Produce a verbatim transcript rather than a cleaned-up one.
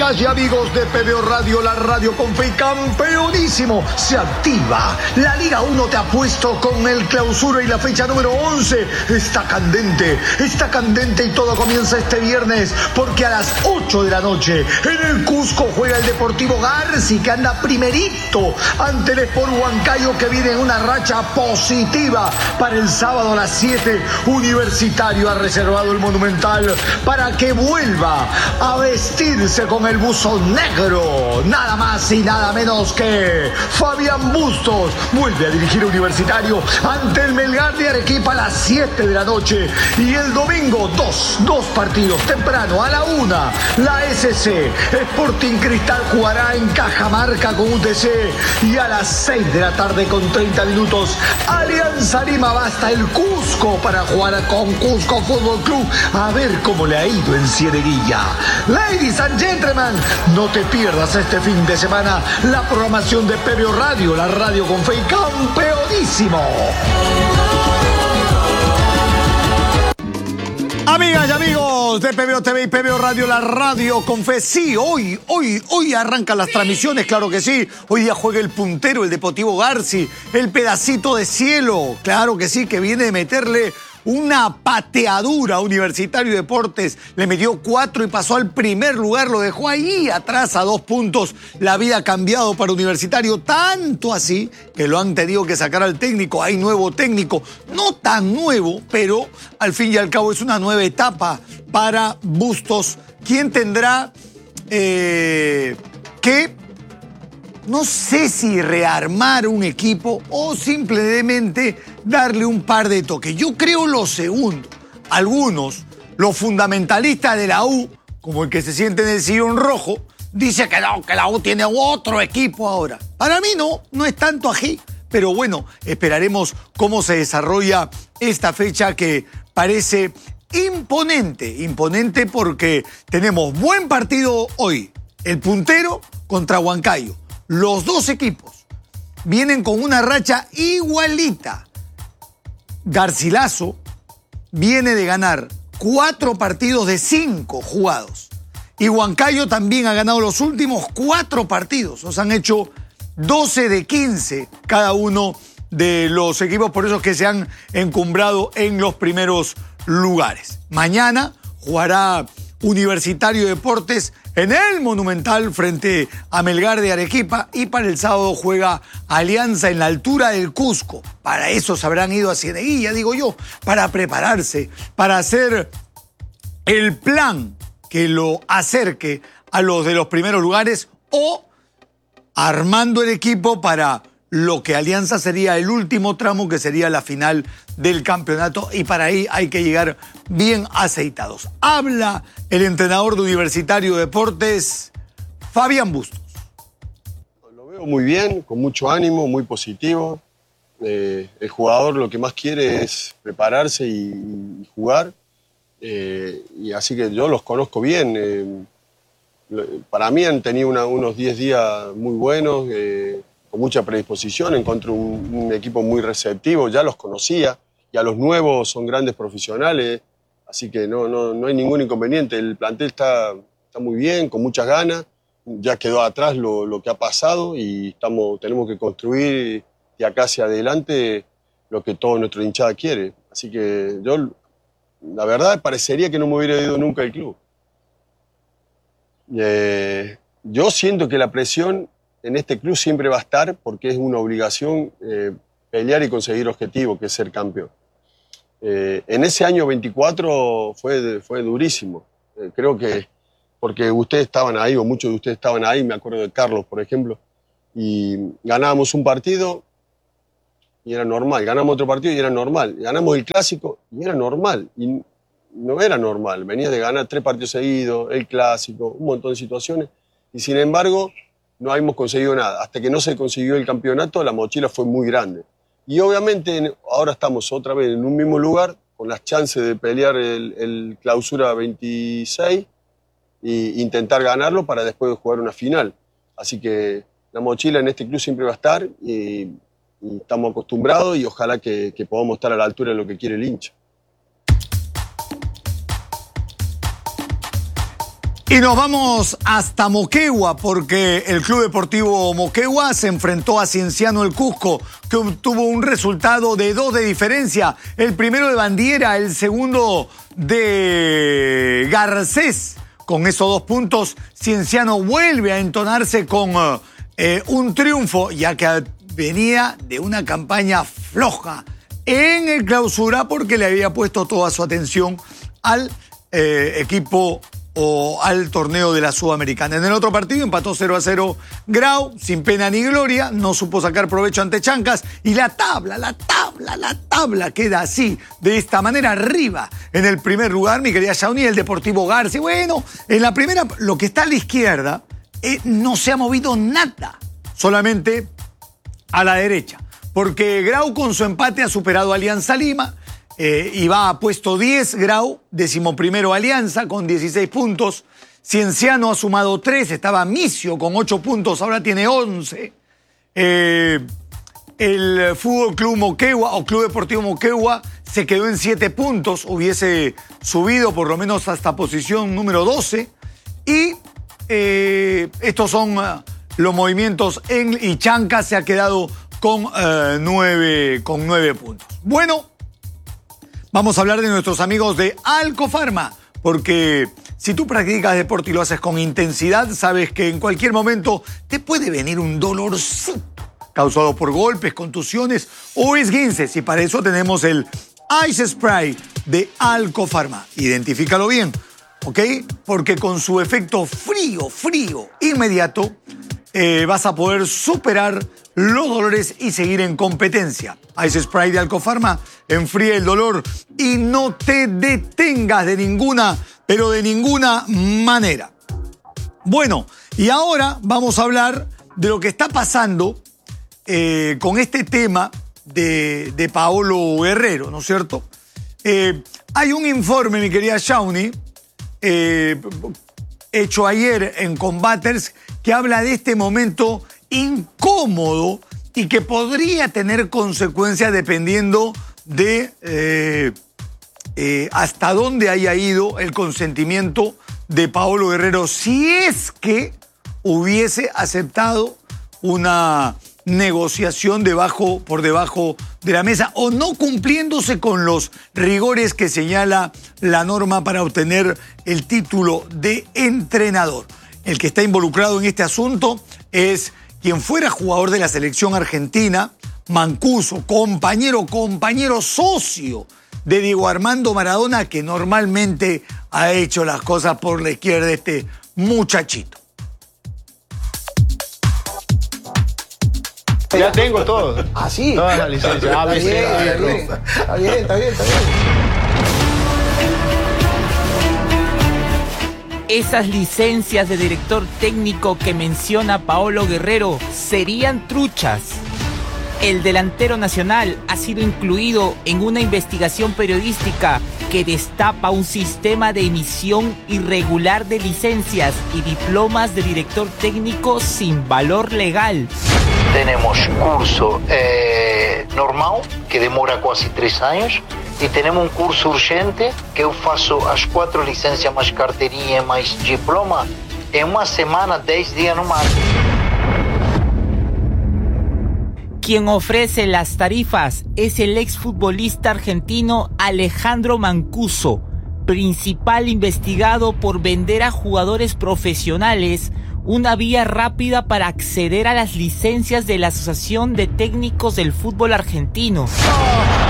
Amigas y amigos de P B O Radio, la radio con fe, campeonísimo, se activa. La Liga uno te ha puesto con el clausura y la fecha número once está candente, está candente y todo comienza este viernes porque a las ocho de la noche en el Cusco juega el Deportivo Garci, que anda primerito ante el Sport Huancayo, que viene en una racha positiva. Para el sábado a las siete, Universitario ha reservado el Monumental para que vuelva a vestirse con el buzo negro. Nada más y nada menos que Fabián Bustos vuelve a dirigir a Universitario ante el Melgar de Arequipa a las siete de la noche. Y el domingo dos, dos partidos temprano a la una. La S C Sporting Cristal jugará en Cajamarca con U T C, y a las seis de la tarde con treinta minutos Alianza Lima va hasta el Cusco para jugar con Cusco Fútbol Club. A ver cómo le ha ido en Cieneguilla. Ladies and gentlemen, no te pierdas este fin de semana la programación de P B O Radio, la radio con fe y campeonísimo. Amigas y amigos de P B O T V y P B O Radio, la radio con fe. Sí, hoy, hoy, hoy arrancan las transmisiones, claro que sí. Hoy día juega el puntero, el Deportivo Garci, el pedacito de cielo, claro que sí, que viene de meterle una pateadura a Universitario Deportes. Le metió cuatro y pasó al primer lugar, lo dejó ahí atrás a dos puntos. La vida ha cambiado para Universitario, tanto así que lo han tenido que sacar al técnico. Hay nuevo técnico, no tan nuevo, pero al fin y al cabo es una nueva etapa para Bustos, quien tendrá eh, que, no sé si rearmar un equipo o simplemente darle un par de toques. Yo creo lo segundo. Algunos, los fundamentalistas de la U, como el que se siente en el sillón rojo, dice que no, que la U tiene otro equipo ahora. Para mí no, no es tanto ají. Pero bueno, esperaremos cómo se desarrolla esta fecha que parece imponente. Imponente porque tenemos buen partido hoy. El puntero contra Huancayo. Los dos equipos vienen con una racha igualita. Garcilaso viene de ganar cuatro partidos de cinco jugados. Y Huancayo también ha ganado los últimos cuatro partidos. Nos han hecho doce de quince cada uno de los equipos, por eso es que se han encumbrado en los primeros lugares. Mañana jugará Universitario Deportes en el Monumental frente a Melgar de Arequipa, y para el sábado juega Alianza en la altura del Cusco. Para eso se habrán ido a Cieneguilla, digo yo, para prepararse, para hacer el plan que lo acerque a los de los primeros lugares, o armando el equipo para lo que Alianza sería el último tramo, que sería la final del campeonato, y para ahí hay que llegar bien aceitados. Habla el entrenador de Universitario Deportes, Fabián Bustos. Lo veo muy bien, con mucho ánimo, muy positivo. Eh, el jugador lo que más quiere es prepararse y, y jugar. Eh, y así que yo los conozco bien. Eh, para mí han tenido una, unos diez días muy buenos, eh, con mucha predisposición. Encontré un, un equipo muy receptivo, ya los conocía, y a los nuevos son grandes profesionales, así que no, no, no hay ningún inconveniente. El plantel está, está muy bien, con muchas ganas. Ya quedó atrás lo, lo que ha pasado, y estamos, tenemos que construir de acá hacia adelante lo que todo nuestro hinchada quiere. Así que yo, la verdad, parecería que no me hubiera ido nunca del club. Eh, yo siento que la presión en este club siempre va a estar, porque es una obligación eh, pelear y conseguir objetivo, que es ser campeón. Eh, en ese año veinticuatro fue, fue durísimo. Eh, creo que porque ustedes estaban ahí, o muchos de ustedes estaban ahí, me acuerdo de Carlos, por ejemplo, y ganábamos un partido y era normal, ganamos otro partido y era normal, ganamos el clásico y era normal, y no era normal, venía de ganar tres partidos seguidos, el clásico, un montón de situaciones, y sin embargo no habíamos conseguido nada. Hasta que no se consiguió el campeonato, la mochila fue muy grande. Y obviamente ahora estamos otra vez en un mismo lugar, con las chances de pelear el, el clausura veintiséis e intentar ganarlo para después jugar una final. Así que la mochila en este club siempre va a estar, y, y estamos acostumbrados, y ojalá que, que podamos estar a la altura de lo que quiere el hincha. Y nos vamos hasta Moquegua, porque el Club Deportivo Moquegua se enfrentó a Cienciano El Cusco, que obtuvo un resultado de dos de diferencia. El primero de Bandiera, el segundo de Garcés. Con esos dos puntos, Cienciano vuelve a entonarse con eh, un triunfo, ya que venía de una campaña floja en el clausura, porque le había puesto toda su atención al eh, equipo o al torneo de la Sudamericana. En el otro partido empató cero a cero Grau, sin pena ni gloria, no supo sacar provecho ante Chancas, y la tabla, la tabla, la tabla queda así, de esta manera, arriba. En el primer lugar, mi querida Shawnee, el Deportivo García. Bueno, en la primera, lo que está a la izquierda, eh, no se ha movido nada, solamente a la derecha, porque Grau con su empate ha superado a Alianza Lima, Eh, y va a puesto diez, Grau, decimoprimero Alianza con dieciséis puntos. Cienciano ha sumado tres, estaba Micio con ocho puntos, ahora tiene once. Eh, el Fútbol Club Moquegua o Club Deportivo Moquegua se quedó en siete puntos, hubiese subido por lo menos hasta posición número doce. Y eh, estos son uh, los movimientos en y Chanca se ha quedado con, uh, nueve, con nueve puntos. Bueno, vamos a hablar de nuestros amigos de Alcofarma, porque si tú practicas deporte y lo haces con intensidad, sabes que en cualquier momento te puede venir un dolorcito causado por golpes, contusiones o esguinces, y para eso tenemos el Ice Spray de Alcofarma. Identifícalo bien, ¿ok? Porque con su efecto frío, frío, inmediato, eh, vas a poder superar los dolores y seguir en competencia. Ice Spray de Alcofarma enfría el dolor y no te detengas de ninguna, pero de ninguna manera. Bueno, y ahora vamos a hablar de lo que está pasando eh, con este tema de, de Paolo Guerrero, ¿no es cierto? Eh, hay un informe, mi querida Shawnee, eh, hecho ayer en Combaters, que habla de este momento incómodo y que podría tener consecuencias dependiendo de eh, eh, hasta dónde haya ido el consentimiento de Paolo Guerrero, si es que hubiese aceptado una negociación debajo, por debajo de la mesa, o no cumpliéndose con los rigores que señala la norma para obtener el título de entrenador. El que está involucrado en este asunto es quien fuera jugador de la selección argentina, Mancuso, compañero, compañero socio de Diego Armando Maradona, que normalmente ha hecho las cosas por la izquierda, este muchachito. Ya tengo todo. Ah, sí. Toda la licencia. A, B, C, Está D, bien, está bien, está bien, está bien. Esas licencias de director técnico que menciona Paolo Guerrero serían truchas. El delantero nacional ha sido incluido en una investigación periodística que destapa un sistema de emisión irregular de licencias y diplomas de director técnico sin valor legal. Tenemos curso eh, normal, que demora casi tres años, y tenemos un curso urgente, que eu faço as quatro licencias más carteirinha más diploma en una semana, diez días no máximo. Quien ofrece las tarifas es el exfutbolista argentino Alejandro Mancuso, principal investigado por vender a jugadores profesionales una vía rápida para acceder a las licencias de la Asociación de Técnicos del Fútbol Argentino.